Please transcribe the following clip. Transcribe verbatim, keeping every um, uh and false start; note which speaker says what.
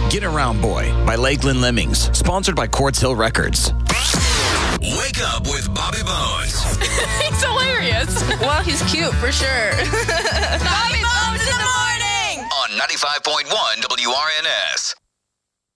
Speaker 1: Get Around Boy by Lakeland Lemmings, sponsored by Quartz Hill Records.
Speaker 2: Wake up with Bobby Bones.
Speaker 3: He's hilarious.
Speaker 4: Well, he's cute for sure.
Speaker 3: Bobby Bones in the morning.
Speaker 2: On ninety-five point one W R N S.